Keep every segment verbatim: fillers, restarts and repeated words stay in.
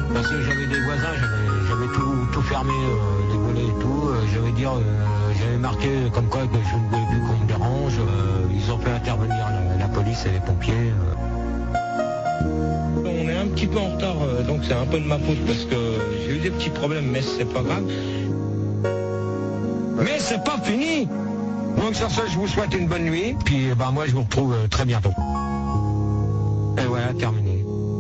Parce que j'avais des voisins, j'avais, j'avais tout, tout fermé, euh, les volets et tout. Euh, j'avais dire, euh, j'avais marqué comme quoi que je ne voulais plus qu'on me dérange. Euh, ils ont fait intervenir la, la police et les pompiers. Euh. On est un petit peu en retard, euh, donc c'est un peu de ma faute parce que j'ai eu des petits problèmes, mais c'est pas grave. Mais c'est pas fini. Donc sur ça, je vous souhaite une bonne nuit. Puis bah, moi, je vous retrouve euh, très bientôt. Et voilà, terminé.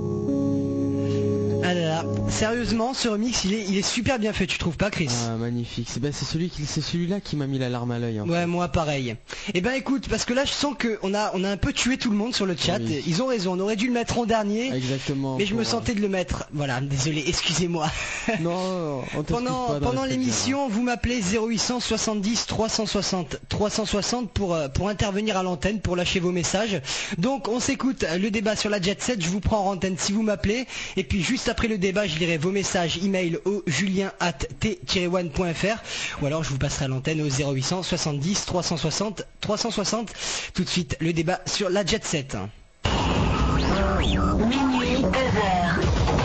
Ah là là, sérieusement, ce remix, il est, il est super bien fait, tu trouves pas, Chris? Ah, magnifique. C'est bah, c'est celui qui, c'est celui-là qui m'a mis la larme à l'œil. Hein. Ouais, moi pareil. Et ben écoute, parce que là, je sens que on a, on a un peu tué tout le monde sur le chat. Oui. Ils ont raison, on aurait dû le mettre en dernier. Exactement. Mais je me sentais de le mettre. Voilà, désolé, excusez-moi. Non, on pendant pas pendant l'émission, vous m'appelez zéro huit cent soixante-dix trois cent soixante trois cent soixante pour pour intervenir à l'antenne, pour lâcher vos messages. Donc on s'écoute le débat sur la Jet Set. Je vous prends en antenne si vous m'appelez. Et puis juste après le débat, je lirai vos messages email au julien arobase t tiret one point f r ou alors je vous passerai à l'antenne au zéro huit cent soixante-dix trois cent soixante trois cent soixante. Tout de suite le débat sur la Jet Set. Minuit, deux heures.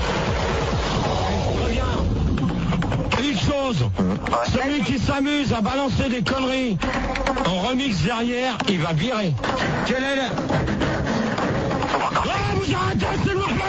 Une chose, celui qui s'amuse à balancer des conneries en remix derrière, il va virer. Quel est le... Ah, vous arrêtez, s'il vous plaît!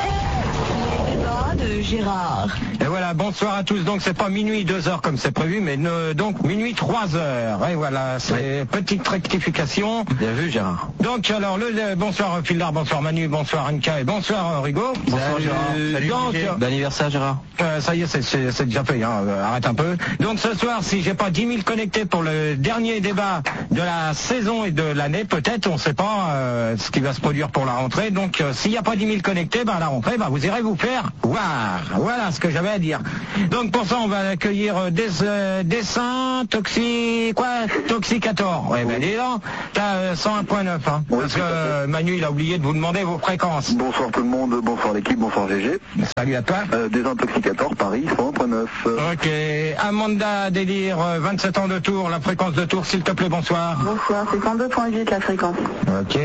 De Gérard. Et voilà, bonsoir à tous. Donc c'est pas minuit deux heures comme c'est prévu, mais ne, donc minuit trois heures. Et voilà, c'est petite rectification. Bien vu Gérard. Donc alors le, le bonsoir Phildar, bonsoir Manu, bonsoir Anka et bonsoir Rigo. Bonsoir Gérard. Salut, donc, bon anniversaire Gérard. Euh, ça y est, c'est, c'est, c'est déjà fait. Hein. Euh, arrête un peu. Donc ce soir, si j'ai pas dix mille connectés pour le dernier débat de la saison et de l'année, peut-être, on sait pas euh, ce qui va se produire pour la rentrée. Donc euh, s'il n'y a pas dix mille connectés, bah à la rentrée, bah vous irez vous faire. Wow. Voilà ce que j'avais à dire. Donc pour ça on va accueillir euh, des euh, Dessin, Toxi, quoi, Toxicator. Ouais, ben dis donc, t'as euh, cent un point neuf, hein. Oui, parce que euh, Manu il a oublié de vous demander vos fréquences. Bonsoir tout le monde, bonsoir l'équipe, bonsoir G G. Salut à toi. Euh, Désintoxicator, Paris, cent un point neuf. Ok, Amanda Délire, euh, vingt-sept ans de Tours, la fréquence de Tours, s'il te plaît, bonsoir. Bonsoir, c'est cent deux point huit la fréquence. Ok.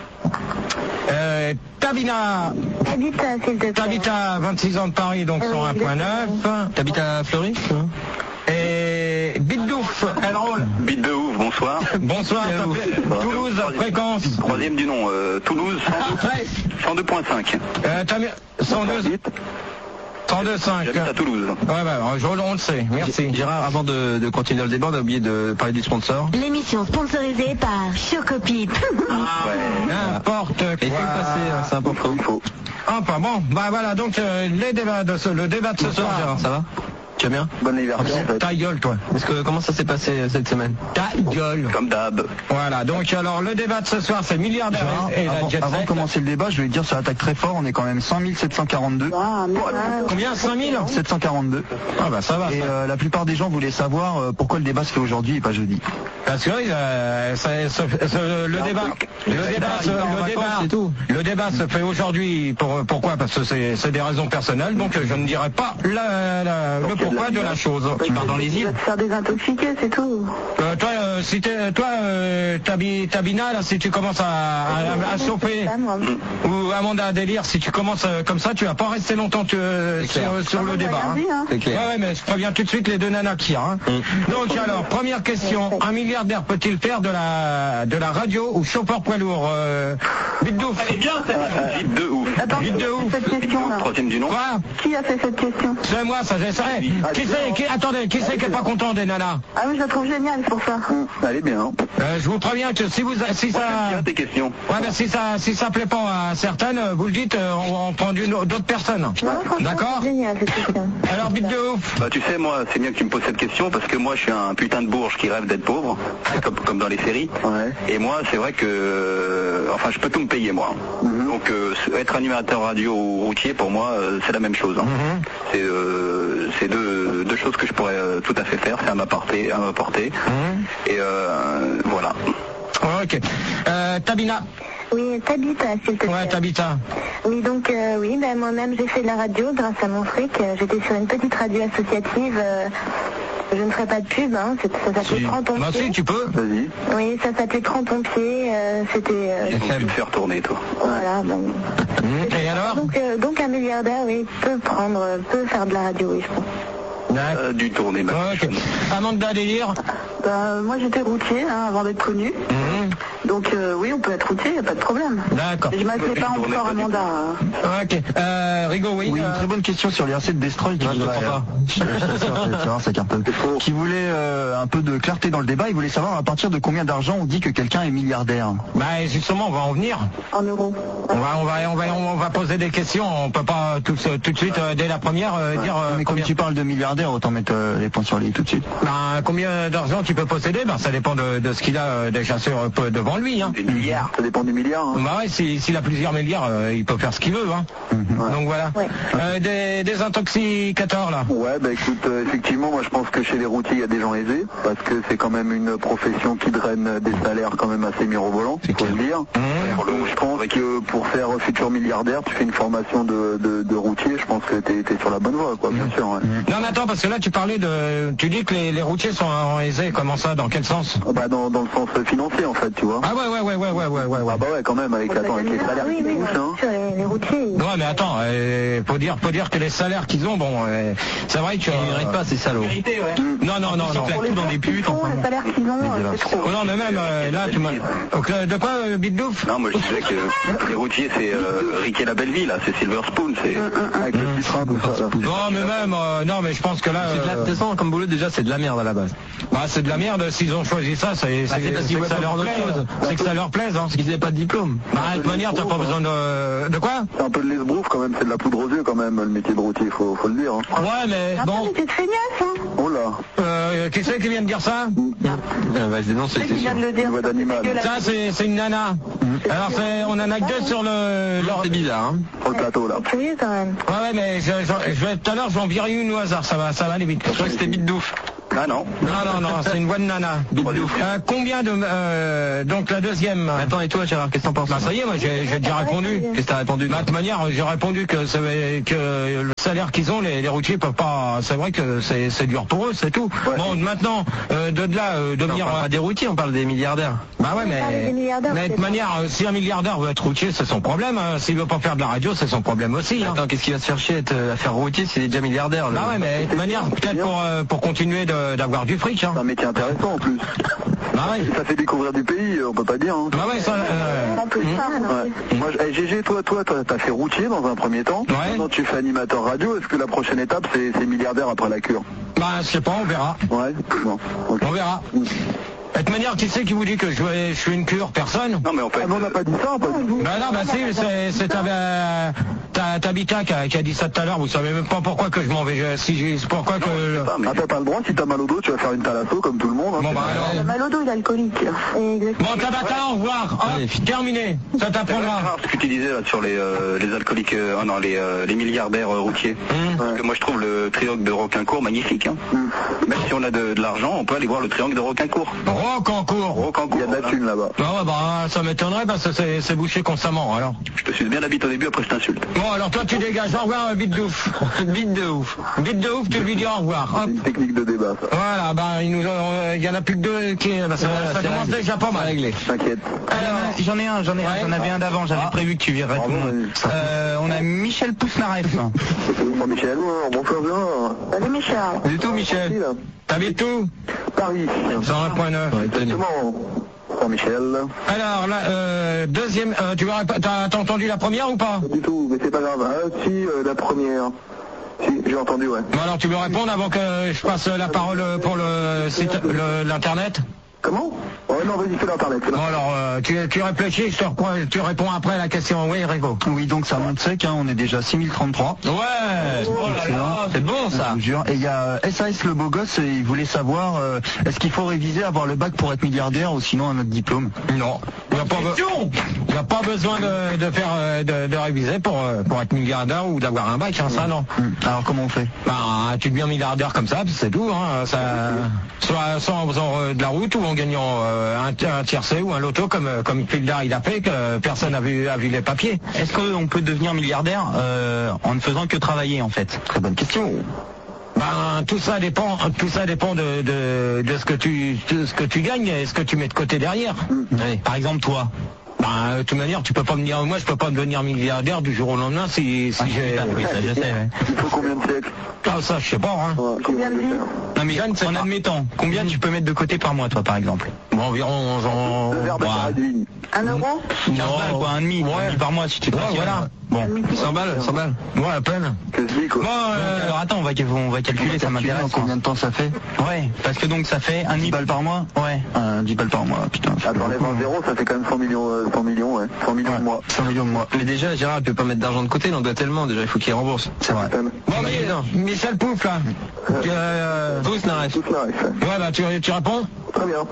Euh, Tabina. Tabita, s'il te plaît. Tabita, vingt-six ans de Paris, donc cent un point neuf. T'habites à Fleury? Et Bitdouf, elle roule. Bite de ouf, bonsoir. Bonsoir, Toulouse, fréquence. Troisième du nom, euh, Toulouse, cent deux point cinq. Euh, t'as mis cent deux cent deux virgule cinq. J'habite à Toulouse. Ouais, bah, je, on le sait, merci. Gérard, avant de, de continuer le débat, on a oublié de parler du sponsor. L'émission sponsorisée par Chocopip. Ah, ouais, n'importe quoi. Et il faut le passer, hein, c'est important. Il faut. Enfin bon, bah voilà, donc euh, les débats de ce, le débat de ce Bonsoir, soir. Gérard, ça va? Tu vas bien? Bon anniversaire en fait. Ta gueule, toi. Est-ce que, comment ça s'est passé euh, cette semaine? Ta gueule. Comme d'hab. Voilà, donc alors le débat de ce soir, c'est milliardaire et la Avant, Jet avant de Set. commencer le débat, je vais dire ça attaque très fort, on est quand même cinq mille sept cent quarante-deux. Ah, mais Combien? cinq mille? sept cent quarante-deux. Ah bah ça va. Et ça. euh, la plupart des gens voulaient savoir euh, pourquoi le débat se fait aujourd'hui et pas jeudi. Parce que euh, ça- ça- ça- le débat, le débat, se- le débat, c'est tout. le débat se fait aujourd'hui. Pour pourquoi? Parce que c'est c'est des raisons personnelles. Donc je ne dirai pas la- la- le pourquoi de la chose. Tu pars dans les tu îles? vas te faire désintoxiquer, c'est tout. Euh, toi, euh, si t'es, toi, euh, Tabi- Tabina, là, si tu commences à, à, à chauffer, Ça, moi. ou Amanda Délire, si tu commences euh, comme ça, tu vas pas rester longtemps tu, euh, sur, sur le Ah, débat. rien Hein. dit, hein. C'est Ouais, clair. ouais, mais je préviens tout de suite les deux nanas qui hein. Donc alors, première question, un milliardaire peut-il faire de la de la radio ou chauffeur poids lourd euh, Bitdouf. Elle est bien cette Bite de ouf. Attends, Vite qui de a ouf. fait cette question là? Troisième du nom. Quoi? Qui a fait cette question? C'est moi, ça j'essaierai. Qui c'est qui, attendez, qui c'est qui est pas content des nanas? Ah oui, je la trouve géniale, c'est pour ça. Elle est bien. Hein. Euh, je vous préviens que si vous si ça Bien tes questions. ouais, mais si ça si ça plaît pas à certaines, vous le dites, euh, on, on prend d'une- d'autres personnes. Non, franchement, D'accord? c'est génial cette question. Alors bite de ouf. Bah tu sais moi c'est bien que tu me poses cette question parce que moi je suis un putain de bourge qui rêve d'être pauvre comme, comme dans les séries Ouais. et moi c'est vrai que euh, enfin je peux tout me payer moi donc euh, être animateur radio ou routier pour moi euh, c'est la même chose hein. c'est euh, c'est deux, deux choses que je pourrais euh, tout à fait faire, c'est à m'apporter à m'apporter et euh, voilà. Ouais, ok. Euh, Tabina. Oui, Tabita, s'il te plaît. Ouais, Tabita. Oui, donc euh, oui, ben, moi-même j'ai fait de la radio grâce à mon fric. Euh, J'étais sur une petite radio associative euh, Je ne ferai pas de pub, hein. C'est- ça s'appelait Si. Prends ton Bah pied. si, tu peux. Vas-y. Oui, ça s'appelait Prends ton pied. euh, C'était... euh, Donc tu te fais retourner, toi. voilà, bon. Mmh. Et alors Donc, euh, donc un milliardaire, oui, peut prendre, euh, peut faire de la radio, oui, je pense. D'accord. Euh, du tourner, ma Ouais, ok. Amanda Délire. Bah, moi j'étais routier hein, avant d'être connu. Mmh. Donc euh, oui, on peut être routier, y a pas de problème. D'accord. Je m'appelais pas encore Amanda. hein. Ok. Euh, Rigo, oui. Oui, une euh, très bonne question sur les R C de Destroy qui Ouais, je voulait, comprends pas. je- je t'assure, tu vas voir, ça carte un peu. Qui voulait euh, un peu de clarté dans le débat. Il voulait savoir à partir de combien d'argent on dit que quelqu'un est milliardaire. Bah justement, on va en venir. En euros. On va, on va, on va, on va poser des questions. On peut pas tout, tout de suite euh, dès la première euh, dire euh, Mais comme combien. tu parles de milliardaire, autant mettre euh, les points sur les i tout de suite. Ben, combien d'argent tu peux posséder, ben, ça dépend de, de ce qu'il a euh, déjà sur, euh, devant lui. Hein. Des milliards. Ça dépend du milliard. Hein. Bah ouais, si- s'il a plusieurs milliards, euh, il peut faire ce qu'il veut. Hein. Mhm. Donc voilà. Ouais. Euh, des, des intoxicateurs là. Ouais, bah écoute, euh, effectivement, moi je pense que chez les routiers, il y a des gens aisés, parce que c'est quand même une profession qui draine des salaires quand même assez mirobolants, il faut le dire. Mmh. Donc je pense que pour faire futur milliardaire, tu fais une formation de, de, de routier, je pense que t'es es sur la bonne voie, quoi, bien sûr. Ouais. Non mais attends, parce que là tu parlais de... Tu dis que les, les routiers sont en aisés, comment ça, dans quel sens? Ah Bah dans, dans le sens financier en fait, tu vois. Ah ouais, ouais, ouais, ouais, ouais, ouais, ouais. Ah bah ouais, quand même, avec, attends, avec les salaires oui, qui oui, bouchent, bien hein. sûr, les, les routiers. ils- Ouais mais attends, euh, faut dire, faut dire que les salaires qu'ils ont, bon, euh, c'est vrai que... Ils méritent pas ces salauds. Non, non, non, non. Pour les dans des putes, qu'ils font, enfin, le salaire qu'ils ont, euh, c'est trop. Oh non mais même euh, là tu m'as... Donc, euh, de quoi, euh, Bitdouf? Non, moi je disais que les routiers c'est euh, Riquet la belle vie là, c'est Silver Spoon, c'est avec le citron tout ça. Non mais même, euh, non mais je pense que là... C'est de la, euh, de toute façon, comme boulot, déjà, c'est de la merde à la base. bah, c'est de la merde, s'ils ont choisi ça, c'est Bah, c'est parce qu'ils que voient ça pas leur prendre plaise. autre chose. C'est que ça leur plaise, hein. Parce qu'ils n'avaient pas de diplôme. Bah, de toute manière, t'as pas besoin de... De quoi? C'est un peu de l'esbrouf quand même, c'est de la poudre aux yeux quand même, le métier de routier, faut, faut le dire. Hein. Ouais mais Attends, bon... mais tu te feignasse, hein. Oh là, Euh, qui c'est qui vient de dire ça? Euh, bah, non, c'est C'est qui vient de le dire. Une voix d'animal. C'est dégueulasse. Ça c'est c'est une nana. Alors c'est, on en a que deux sur le... leur- c'est bizarre, hein. sur le plateau là. Curieux quand même. Ouais ouais mais je, je, je vais tout à l'heure je vais en virer une au hasard, ça va, ça va aller vite. Je crois que c'était Bitdouf. Ah non. Non non non, c'est une voix de nana. Euh, combien de... Euh, donc la deuxième... Attends, et toi, Gérard, qu'est-ce que t'en penses? Bah ça y est, moi j'ai j'ai déjà répondu. Qu'est-ce que t'as répondu? Bah, de toute manière, j'ai répondu que, ça va- que le salaire qu'ils ont, les, les routiers peuvent pas. C'est vrai que c'est c'est dur pour eux, c'est tout. Ouais. Bon, maintenant, euh, de là, euh, Non, on devenir. parle pas des routiers, on parle des milliardaires. Bah ouais, On parle mais. des milliardaires, Mais de c'est toute manière, euh, si un milliardaire veut être routier, c'est son problème. Hein. S'il veut pas faire de la radio, c'est son problème aussi. Hein. Attends, qu'est-ce qu'il va se faire chier à, te- à faire routier s'il est déjà milliardaire? le- Bah ouais, mais de toute manière, peut-être pour, euh, pour continuer de- d'avoir du fric. Hein. C'est un métier intéressant en plus. Bah ouais. Ça fait découvrir du pays, on peut pas dire. Hein. Bah ouais, ça. euh, Un peu ça, non. Ouais. Moi, je- eh, G G, toi, toi, t'as t'as fait routier dans un premier temps. Ouais. Maintenant, tu fais animateur radio. Est-ce que la prochaine étape, c'est c'est milliardaire après la cure? Bah je sais pas, on verra. Ouais. Bon. Ok. On verra. De toute manière, qui c'est qui vous dit que je, vais- je suis une cure? Personne. Non, mais en fait, Ah, mais on n'a pas dit ça, pas du tout. Bah non, bah si, c'est, c'est ta, euh, ta, ta Bita qui a, qui a dit ça tout à l'heure, vous savez même pas pourquoi que je m'en vais, je- si j'ai, c'est pourquoi que... Ah, mais... ah, t'as pas le droit, si t'as mal au dos, tu vas faire une thalasso comme tout le monde. Hein, Bon c'est bah pas grave. alors... Le mal au dos, il est alcoolique. Exactement. Bon Tabata, au revoir, hop, Allez, fini. terminé, ça C'est t'apprendra. grave ce que tu disais là sur les, euh, les alcooliques, euh, ah non, les, euh, les milliardaires euh, routiers. Hum. Parce que moi je trouve le triangle de Roquincourt magnifique. Hein. Même si on a de, de l'argent, on peut aller voir le triangle de Roquincourt. Rocancourt. Roquincourt, il y a de la voilà. thune là-bas. Ah ouais, bah ça m'étonnerait parce que c'est, c'est bouché constamment, alors. Je te suis bien la bite au début, après je t'insulte. Bon, alors toi tu dégages, au revoir, euh, bite de ouf. Bite de ouf. Bite de ouf, tu lui dis au revoir, C'est hop. une technique de débat ça. Voilà, bah il nous, euh, il y en a plus que deux qui... Bah, ça, Voilà, ça c'est commence réglé. déjà pas mal. Réglé. T'inquiète. Alors, J'en ai un, j'en ai Ouais. un, j'en avais un d'avant, j'avais Ah. prévu que tu virerais tout le Bravo, monde. vas-y. Euh, on a Michel Pousnaref. Bonjour Michel. Bonjour bien. Salut Michel. du tout, Michel. T'habites où? Paris. cent un point neuf. Exactement. Bonjour Michel. Alors, là, euh, deuxième, euh, tu vas, t'as, t'as entendu la première ou pas? Du tout, mais c'est pas grave. Ah si, euh, la première. Si, j'ai entendu, ouais. Bon, alors tu veux répondre avant que je passe la parole pour le site, le- l'internet? Comment? Oh non, vas-y, fais l'internet. Bon, alors, euh, tu, tu réfléchis, je te reprends, tu réponds après à la question. Oui, Rigo. Oui, donc ça monte sec, hein, on est déjà six mille trente-trois. Ouais. Oh là là, c'est bon ça. Je vous jure. Et il y a euh, S A S le beau gosse, et il voulait savoir euh, est-ce qu'il faut réviser, avoir le bac pour être milliardaire ou sinon un autre diplôme. Non. Il n'y a, pas be- il y a pas besoin de, de faire euh, de, de réviser pour, euh, pour être milliardaire ou d'avoir un bac, hein, ça non. Hum. Alors comment on fait? Bah, tu deviens milliardaire comme ça, puis c'est tout. Hein, ça, soit, soit en faisant euh, de la route ou en gagnant euh, un, un tiercé ou un loto comme, euh, comme Pildar il a fait, que personne n'a vu, a vu les papiers. Est-ce qu'on peut devenir milliardaire euh, en ne faisant que travailler en fait? Très bonne question. Bah, Ben, tout ça dépend, tout ça dépend de, de, de ce que tu, de ce que tu gagnes et ce que tu mets de côté derrière. Mmh. Ouais. Par exemple, toi. Ben, de toute manière, tu peux pas me dire, moi, je peux pas devenir milliardaire du jour au lendemain si, si Ah, j'ai. oui, ça, je sais, ouais. Il faut combien de siècles? Ah, ça, je sais pas, hein. Ouais, Combien de vies? Non mais en admettant, combien tu peux mettre de côté par mois, toi, par exemple? Bon, environ, genre. Le verre de Ouais. paradis. Un euro? quinze balles, quoi, un demi, Ouais. un demi par mois, si tu te Ouais, passionnes. voilà. Bon, cent balles, cent balles. Ouais, à peine. Quasi, quoi. Bon, euh, Alors attends, on va, on va calculer, ça m'intéresse. Combien de temps ça fait? Ouais, parce que donc ça fait un demi balles par mois. Ouais. euh, dix balles par mois, putain. Ah, t'enlèves un zéro, ça fait quand même cent millions, euh, cent millions, ouais. cent millions de mois. cent millions de mois. Mais déjà, Gérard, il peut pas mettre d'argent de côté, il en doit tellement, déjà, il faut qu'il rembourse. C'est vrai. bon, mais, Michel Pouf, là. Tu, euh, Tous n'arrêtent. Tout ça arrive. ouais, bah, tu, tu réponds? Très bien.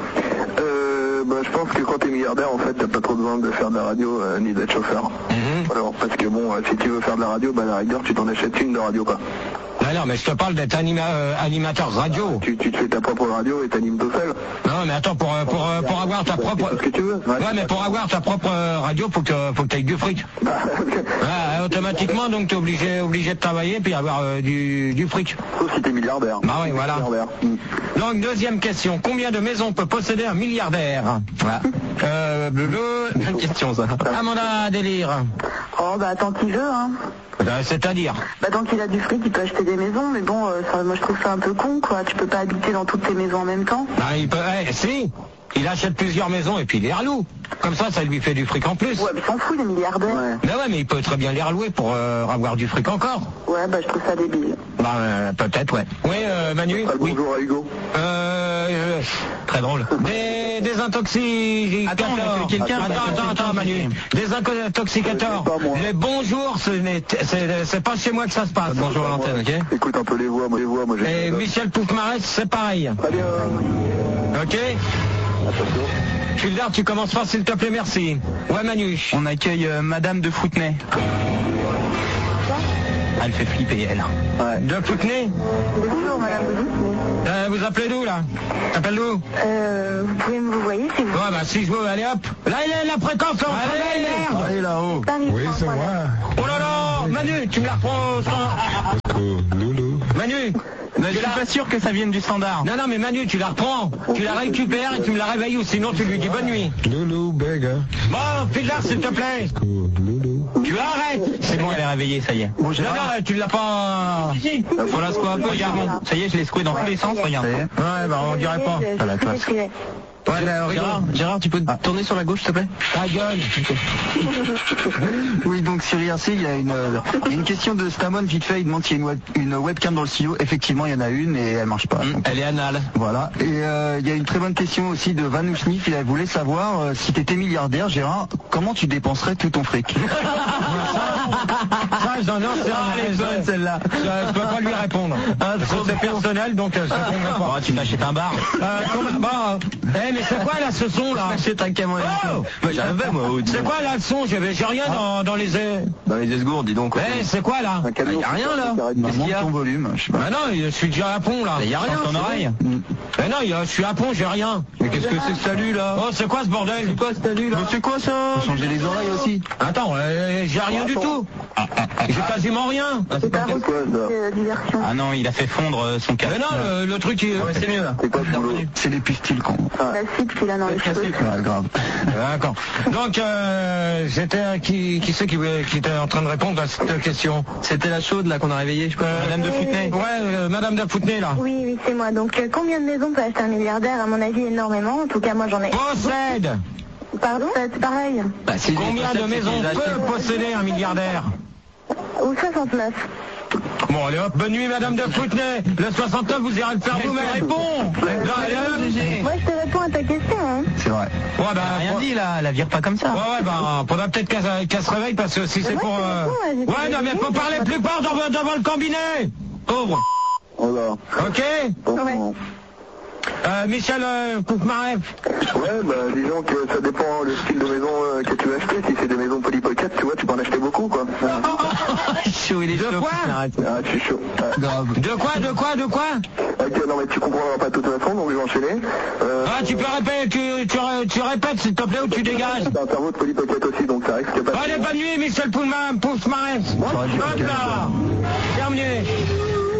Euh, bah, je pense que quand t'es milliardaire, en fait, t'as pas trop besoin de faire de la radio euh, ni d'être chauffeur. Mhm. Alors, parce que bon, euh, si tu veux faire de la radio, bah, à la rigueur, tu t'en achètes une de radio, quoi. Non, non, mais je te parle d'être anima, euh, animateur radio. Tu, tu te fais ta propre radio et t'animes tout seul. Non, mais attends, pour, euh, pour, euh, pour avoir ta propre... C'est ce que tu veux. Ouais, mais pour avoir ta propre euh, radio, faut que, faut que t'aies du fric. Bah, Ouais, automatiquement, donc t'es obligé, obligé de travailler puis avoir euh, du, du fric. sauf si t'es milliardaire. Bah oui, voilà. Milliardaire. Mm. Donc, deuxième question. Combien de maisons peut posséder un milliardaire? Voilà. Euh, bleu, Bonne question, ça. Amanda Délire. Oh, bah tant qu'il veut, hein. Euh, C'est-à-dire? Bah tant qu'il a du fric, il peut acheter des maisons, mais bon, euh, ça, moi je trouve ça un peu con, quoi. Tu peux pas habiter dans toutes ces maisons en même temps. Bah, il peut... Eh, si. Il achète plusieurs maisons et puis il les reloue. Comme ça, ça lui fait du fric en plus. Ouais, mais s'en fout, les milliardaires. Ouais. Mais ouais, mais il peut très bien les relouer pour euh, avoir du fric encore. Ouais, bah je trouve ça débile. Bah, euh, peut-être, ouais. Oui, euh, Manu? Ah, Oui. bonjour à Hugo. Euh, euh, très drôle. Des, des intoxicateurs. Attends, on a fait quelqu'un. Attends, attends, attends, Manu. Des intoxicateurs. C'est pas moi. Les bonjours, ce n'est, c'est, c'est pas chez moi que ça se passe. Bonjour à l'antenne, ok? Écoute un peu les voix, moi les voix, moi j'ai. Et Michel Poufmarès, c'est pareil. Très bien. Ok? Attention. Fulder, tu commences pas, s'il te plaît, merci. Ouais, Manu. On accueille euh, Madame de Foutenay. Elle fait flipper, elle. Ouais. De Foutenay? Bonjour, madame Bouzou. Euh, vous appelez d'où, là? T'appelles d'où? Euh, vous pouvez me vous voyez si vous... Ouais, bah, si je veux, allez hop. Là, il est la fréquence, on travaille, merde. Allez là-haut. Oui, c'est moi. Oh là là, Manu, tu me la reprends sans... Manu, Je suis pas sûr que ça vienne du standard. non, non, mais Manu, tu la reprends, tu la récupères et tu me la réveilles ou sinon tu lui dis bonne nuit. Loulou, beggar. Bon, Fulder, s'il te plaît. Loulou. Tu arrêtes. C'est bon, elle est réveillée, ça y est. Non, non, tu l'as pas... Faut la secouer un peu, regarde. Ça y est, je l'ai secoué dans tous les sens, regarde. Ouais, bah, on dirait pas. À la classe. Ouais, là, Gérard, Gérard, tu peux te tourner sur la gauche, s'il te plaît? ta gueule. Oui, donc sur I R C, il y a une, euh, il y a une question de Stamon vite fait. Il demande s'il y a une, web- une webcam dans le studio. Effectivement, il y en a une et elle marche pas. Donc, Elle est anale. voilà. Et euh, il y a une très bonne question aussi de Van Ousnif. Il voulait savoir euh, si tu étais milliardaire, Gérard, comment tu dépenserais tout ton fric? Ça, j'en ai Ah, elle est bonne, celle-là. Je peux pas lui répondre. Ah, Parce que trop c'est bien. personnel, donc euh, ça convient pas. Oh, tu t'achètes un bar. Euh, comment- bon, eh, mais c'est quoi là ce son là? T'achètes un camion. Oh Moi, j'avais, moi, au C'est quoi là le son? J'avais j'ai rien dans, dans les... Eh, Dans les esgourdes, dis donc. c'est quoi là? Un camion. y a rien, là. Bah, qu'il y monte a ton volume, je sais pas. Ah non, je suis déjà à pont là. Il y a rien, Dans ton c'est oreille. bon. Eh non, il y a- je suis à pont, j'ai rien. Mais qu'est-ce que c'est que salut, là? Oh, c'est quoi ce bordel? C'est quoi ce salut là? Mais c'est quoi ça? Faut changer les oreilles aussi. Attends, euh, j'ai rien du tout. J'ai quasiment rien. C'est pas C'est quoi ça? de diversion. Ah non, il a fait fondre euh, son casque. Mais non, le, le truc il... c'est mieux là. C'est quoi ce boulot? C'est les pustils qu'on... La cible qu'il a dans les cheveux. Ouais, grave. D'accord. Donc, euh, j'étais qui, qui c'est qui, qui était en train de répondre à cette question? C'était la chaude là qu'on a réveillée, je sais pas. Madame de Foutenay. Ouais, euh, Madame de Foutenay là. Oui, oui, c'est moi. Donc, euh, combien de maisons peut acheter un milliardaire? À mon avis, énormément. En tout cas, moi, j'en ai. Possède. Pardon? C'est pareil. Bah, si Combien de maisons peut posséder un milliardaire? Ou soixante-neuf. Bon, allez hop, bonne nuit Madame de Foutenay. Le soixante-neuf, vous irez le faire vous-même. Réponds. Moi, je te réponds à ta question. Hein. C'est vrai. Ouais, bah, Rien pour- dit là, elle la vire pas comme ça. Ouais, ouais, bah, faudra peut-être qu'elle qu'elle se réveille parce que si c'est moi, pour... je te euh, réponds, ouais, j'ai Ouais, tout non, mais répondu, faut parler j'ai plus fort devant, devant le combiné. Pauvre. Oh là. Ok. Ouais. Euh, Michel euh, Poufmaref. Ouais, bah disons que ça dépend le style de maison euh, que tu veux acheter. Si c'est des maisons Polly Pocket, tu vois, tu peux en acheter beaucoup, quoi. Chaud, il est De chaud. quoi? Arrête. Ah, je suis chaud. Ouais. Grave. De quoi, de quoi, de quoi? Ok, non mais tu comprendras pas de toute façon, donc je vais enchaîner. Euh, Ah, tu peux répéter, tu, tu, ré- tu répètes s'il te plaît ou tu dégages. c'est un cerveau de Polly Pocket aussi, donc ça risque pas. Allez, bonne nuit, Michel Poufmaref. Poufmaref. Hop là. Terminé.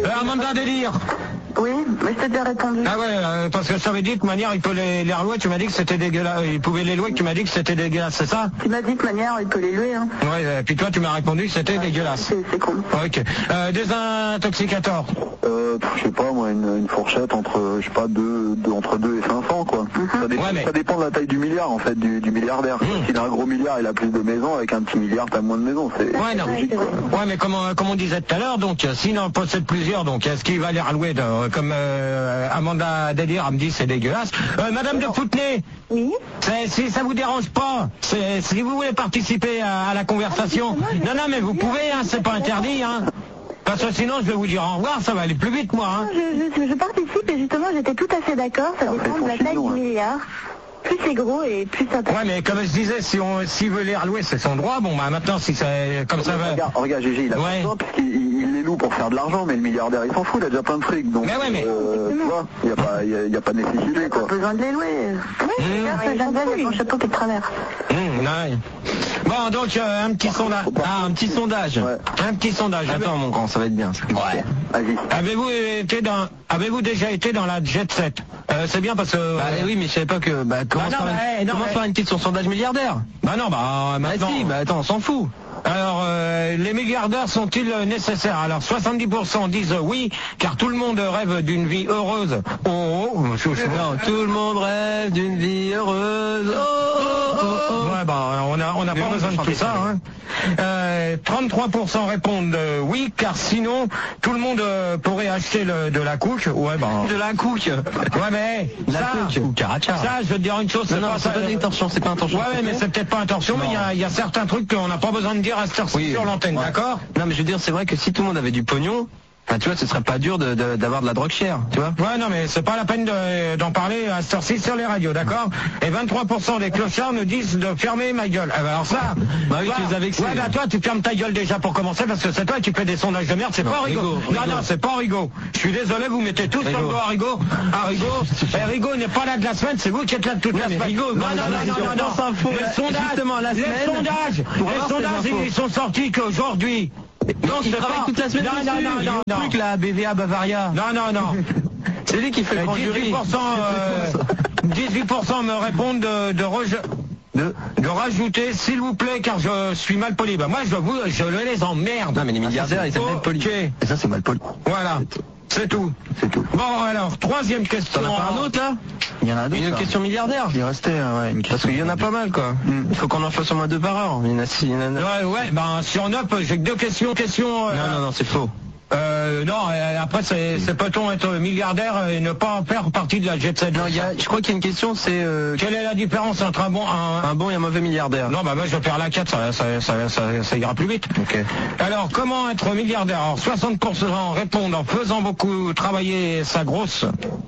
Euh, Amanda Délire. Oui, mais je t'ai déjà répondu. Ah ouais, euh, parce que je t'avais dit de toute manière, il peut les, les relouer, tu m'as dit que c'était dégueulasse. Il pouvait les louer, tu m'as dit que c'était dégueulasse, c'est ça? Tu m'as dit de toute manière, il peut les louer, hein. Ouais, et puis toi, tu m'as répondu que c'était ouais, dégueulasse. C'est, c'est con. Ok. Euh, désintoxicateur. Euh, je sais pas, moi, une, une fourchette entre, je sais pas, deux, deux, entre deux et cinq cents, quoi. Mm-hmm. Ça, dépend, Ouais, mais... ça dépend de la taille du milliard, en fait, du, du milliardaire. Mmh. S'il a un gros milliard, il a plus de maisons, avec un petit milliard, t'as moins de maisons. C'est ouais, non. logique, quoi. Ouais, mais comme, comme on disait tout à l'heure, donc, s'il en possède plusieurs, donc, est-ce qu'il va les relouer de, comme euh, Amanda Délire me dit c'est dégueulasse. Euh, Madame de Foutenay. Oui. C'est, si ça vous dérange pas, c'est, si vous voulez participer à, à la conversation. Ah, non, non, mais vous pouvez, hein, c'est pas interdit, hein. Parce que sinon je vais vous dire au revoir, ça va aller plus vite moi. Hein. Je, je, je participe et justement j'étais tout à fait d'accord, ça dépend de la taille du milliard. Plus c'est gros et plus ça passe. Ouais, mais comme je disais, si on s'il veut les relouer, c'est son droit. Bon, bah maintenant, si c'est comme ça va. Regarde, regarde Gégé, il a ouais. besoin parce qu'il il les loue pour faire de l'argent, mais le milliardaire, il s'en fout, il a déjà plein de fric. Donc, mais ouais, mais. Euh, tu vois, il n'y a, pas, y a, y a pas de nécessité, quoi. Pas besoin de les louer. Oui, mmh. Regarde, ça Geneviève, il y a ton chapeau qui est de travers. Mmh, ouais. Bon, donc, euh, un petit sondage. Ah, un petit sondage. Ouais. Un petit sondage. Attends, mon grand, ça va être bien, ça. Ouais. Vas-y. Avez-vous été dans, avez-vous déjà été dans la Jet Set? euh, C'est bien parce que... Bah euh... oui, mais je savais pas que... Bah, comment bah, non, faire, bah, une... non, comment mais... faire une petite sur sondage milliardaire? Bah non, bah maintenant... Bah si, bah attends, on s'en fout. Alors, euh, les milliardaires sont-ils nécessaires? Alors, soixante-dix pour cent disent oui, car tout le monde rêve d'une vie heureuse. Oh, oh, je, je... Non, tout le monde rêve d'une vie heureuse. Oh, oh, oh, oh. Ouais, bah, on a, on a pas besoin de tout ça, hein. Euh, trente-trois pour cent répondent euh, oui, car sinon, tout le monde euh, pourrait acheter le, de la couche. Ouais, bah. De la couche. Ouais, mais. La ça, couche. Ça, je veux te dire une chose, c'est pas, c'est pas une intention, c'est pas intention. Ouais, ouais, mais c'est peut-être pas intention, non. Mais il y, y a certains trucs qu'on n'a pas besoin de dire à cette heure-ci oui, sur l'antenne, ouais. D'accord? Non, mais je veux dire, c'est vrai que si tout le monde avait du pognon, enfin, tu vois, ce serait pas dur de, de, d'avoir de la drogue chère, tu vois. Ouais, non, mais c'est pas la peine de, d'en parler à cette heure-ci sur les radios, d'accord? Et vingt-trois pour cent des clochards nous disent de fermer ma gueule. Eh ben alors ça, bah oui, bah, tu les as vexés. Ouais, bah toi, tu fermes ta gueule déjà pour commencer, parce que c'est toi qui fais des sondages de merde, c'est non, pas Rigaud. Rigaud. Non, non, c'est pas Rigaud. Je suis désolé, vous mettez tous sur le dos à Rigaud. Ah, Rigaud, et Rigaud n'est pas là de la semaine, c'est vous qui êtes là de toute la semaine. Rigaud, non, non, non, non, non, non. Les sondages, justement, la semaine. Les sondages, les sondages, ils sont sortis qu'aujourd'hui. Non, il travaille pas... toute la semaine. Non, non, non, non, non. Truc là, B V A Bavaria. Non, non, non. C'est lui qui fait le grand jury. dix-huit pour cent, euh, dix-huit pour cent me répondent de, de, reje... de, de rajouter, s'il vous plaît, car je suis mal poli. Bah, moi, je vous, je les emmerde. Non, mais les milliardaires, ils sont mal polis. Et ça, c'est mal poli. Voilà. C'est tout. C'est tout. Bon, alors, troisième question. T'en as pas un autre, là? Il y en a d'autres. Une question milliardaire? Il restait, ouais, une question. Parce qu'il y en a pas mal, quoi. Mm. Il faut qu'on en fasse au moins deux par heure. Il y en a six, il y en a neuf. Ouais, ouais, ben, sur neuf, j'ai que deux questions, questions. Euh, non, non, non, c'est faux. Euh, non, après, c'est, c'est peut-on être milliardaire et ne pas faire partie de la jet set? Non, il y a, je crois qu'il y a une question, c'est, euh, quelle est la différence entre un bon, un, un bon et un mauvais milliardaire? Non, bah, moi, je vais faire la quatre, ça, ça, ça, ça, ça ira plus vite. Ok. Alors, comment être milliardaire? Alors, soixante pour cent répondent en faisant beaucoup travailler sa grosse,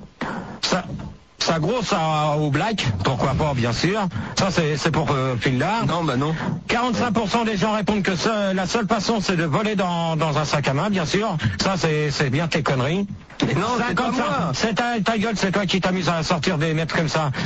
sa, sa grosse à, au black, pourquoi pas, bien sûr. Ça, c'est, c'est pour euh, Phildar. Non, bah non. quarante-cinq pour cent des gens répondent que ça, la seule façon, c'est de voler dans, dans un sac à main, bien sûr. Ça, c'est, c'est bien tes conneries. Mais non, c'est pas moi. C'est ta, ta gueule, c'est toi qui t'amuses à sortir des mètres comme ça.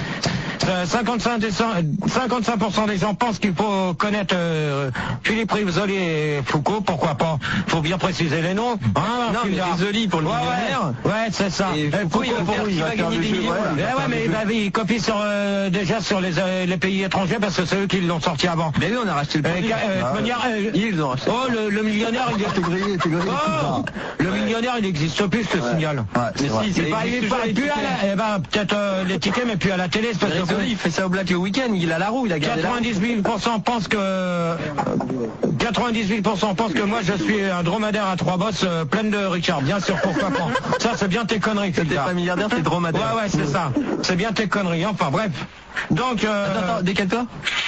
cinquante-cinq pour cent des gens pensent qu'il faut connaître euh, Philippe Risoli et Foucault, pourquoi pas? Faut bien préciser les noms. Hein, non, mais Risoli pour le ouais, millionnaire. Ouais, ouais, c'est ça. Et Foucault, il va, pour, il va gagner des millions. Ouais, ouais, mais il, va, il copie sur, euh, déjà sur les, euh, les pays étrangers parce que c'est eux qui l'ont sorti avant. Mais oui, on a racheté le produit. Euh, ah, manière, euh, ils ont racheté. Oh, le, le millionnaire, il est grillé, t'es grillé. Oh, le millionnaire, il n'existe plus, je te ouais. signale. Ouais, mais si, c'est pas, il est plus à la, eh ben, peut-être euh, les tickets, mais plus à la télé, c'est parce que il fait ça au black le week-end, il a la roue, il a gardé quatre-vingt-dix-huit pour cent pensent que quatre-vingt-dix-huit pour cent pensent que moi je suis un dromadaire à trois bosses euh, pleine de Richard, bien sûr, pourquoi pas. Ça c'est bien tes conneries. T'es pas milliardaire, t'es dromadaire. Ouais ouais, c'est ça. C'est bien tes conneries. Enfin bref. Donc euh... attends, attends, décale-toi.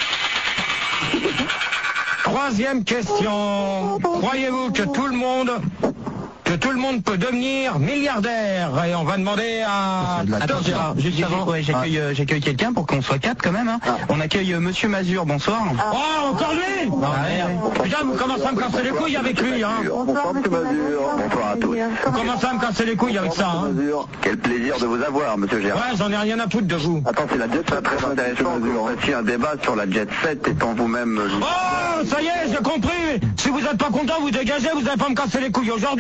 Troisième question. Croyez-vous que tout le monde que tout le monde peut devenir milliardaire? Et on va demander à... Attends Gérard, juste avant, ouais, j'accueille, ah. euh, j'accueille quelqu'un pour qu'on soit quatre quand même. Hein. Ah. On accueille euh, Monsieur Mazur, bonsoir. Ah. Oh, encore lui oh, merde. Putain, vous commencez à me casser les couilles avec lui, hein. Bonsoir Monsieur Mazur, bonsoir à tous. Vous commencez à me casser les couilles avec ça, hein. Quel plaisir de vous avoir, Monsieur Gérard. Ouais, j'en ai rien à foutre de vous. Attends, c'est la jet set très intéressant. Vous fassiez un débat sur la jet set étant vous-même... Oh, ça y est, j'ai compris. Si vous êtes pas content, vous dégagez, vous n'allez pas me casser les couilles aujourd'hui, vous.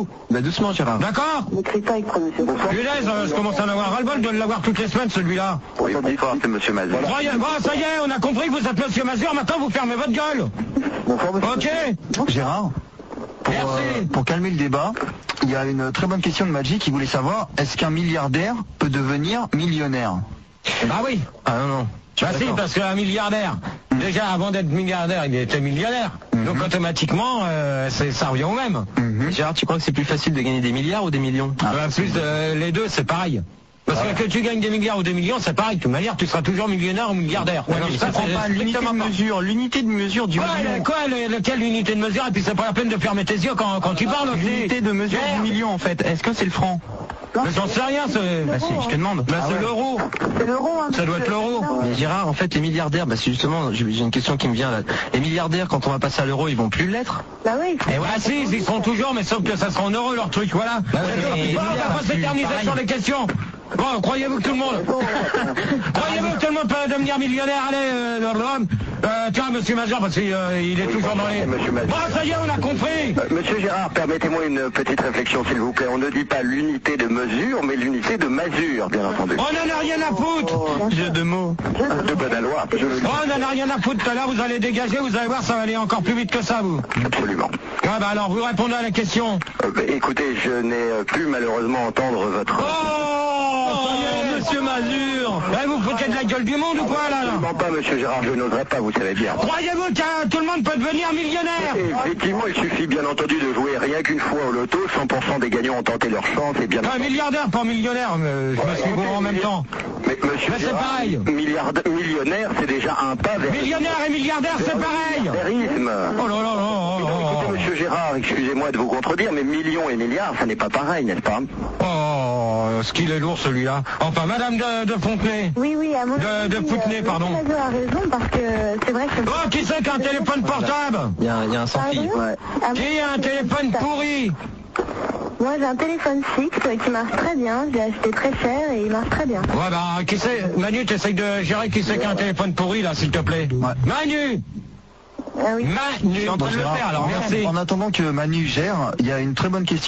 Bah doucement Gérard. D'accord. N'écris pas avec prononciation. Punaise, euh, je commence à en avoir ras-le-bol de l'avoir toutes les semaines celui-là. Oui, bonsoir, c'est monsieur Mazur. Croyez, bon, ça y est, on a compris que vous êtes monsieur Mazur, maintenant vous fermez votre gueule. Bonsoir monsieur. Ok. Gérard, pour, Merci. euh, pour calmer le débat, il y a une très bonne question de Magic qui voulait savoir, est-ce qu'un milliardaire peut devenir millionnaire? Ah oui. Ah non, non. Bah si, parce qu'un milliardaire, déjà avant d'être milliardaire, il était millionnaire. Mhm. Donc automatiquement, euh, c'est- ça revient au même. Mhm. Gérard, tu crois que c'est plus facile de gagner des milliards ou des millions? Euh, plus euh, les deux, c'est pareil. Parce que que tu gagnes des milliards ou des millions, c'est pareil. De toute manière, tu seras toujours millionnaire ou milliardaire. Ouais, mais Ça, ça prend c'est pas l'unité de strictement pas. mesure, l'unité de mesure du Quoi, million. le- quoi le- lequel l'unité de mesure? Et puis c'est pas la peine de fermer tes yeux quand, quand tu parles aussi. L'unité de mesure Pierre, du million en fait, est-ce que c'est le franc? Mais j'en sais rien, c'est... Bah si, je te demande. Bah, c'est l'euro. C'est l'euro, hein. Ça doit être l'euro. Mais Gérard, en fait, les milliardaires, bah c'est justement, j'ai j'ai une question qui me vient là. Les milliardaires, quand on va passer à l'euro, ils vont plus l'être? Bah oui. Et voilà, si, ils y seront toujours, mais sauf que ça sera en euros leur truc, voilà. Bah ouais, D'accord. mais les Bon, on milliards, va pas c'est s'éterniser pareil. sur les questions. Bon, croyez-vous que tout le monde... croyez-vous que tout le monde peut devenir millionnaire? Allez, euh, dans le Rhum. Euh, tiens, monsieur Major, parce qu'il euh, il est toujours dans les... Monsieur Major. Bon, ça y est, on a compris. Euh, Monsieur Gérard, permettez-moi une petite réflexion, s'il vous plaît. On ne dit pas l'unité de mesure, mais l'unité de masure, bien entendu. On en a rien à foutre. Jeu de mots. De bonne loi, je le dis. Oh, on en a rien à foutre. Tout à l'heure, vous allez dégager, vous allez voir, ça va aller encore plus vite que ça, vous. Absolument. Ah bah alors, vous répondez à la question. Euh, bah, écoutez, je n'ai euh, pu malheureusement entendre votre... Oh, Monsieur Mazur. Eh, vous foutez de la gueule du monde ou quoi, là, là? Absolument pas, monsieur Gérard, je n'oserais pas, vous savez bien. Croyez-vous que tout le monde peut devenir millionnaire? Et effectivement, il suffit bien entendu de jouer rien qu'une fois au loto, cent pour cent des gagnants ont tenté leur chance et bien Un entendu... milliardaire, pas millionnaire, mais je me suis gouré en même temps. Mais monsieur Mais c'est Gérard, pareil. milliarda- millionnaire, c'est déjà un pas vers... Millionnaire et milliardaire, c'est pareil. Milliardairisme. Oh là là là là là Écoutez, là. monsieur Gérard, excusez-moi de vous contredire, mais millions et milliards, ça n'est pas pareil, n'est-ce pas? Oh, ce qu'il est lourd celui-là. Enfin, madame de, de Fontenay. Oui, oui, à mon De- avis, de Poutenay, euh, pardon. Monsieur Mazur a raison parce que c'est vrai que... Oh, qui c'est qui a un téléphone portable? Il y a, un- il y a un sans-fil. Pardon. Ah, Qui a un téléphone pourri? Moi, j'ai un téléphone fixe qui marche très bien. Je l'ai acheté très cher et il marche très bien. Ouais, bah, qui c'est? Manu, t'essayes de gérer qui c'est qui a un téléphone pourri, là, s'il te plaît. Manu! Ah oui. Manu! Je suis en train de le faire, alors En- merci. En attendant que Manu gère, il y a une très bonne question.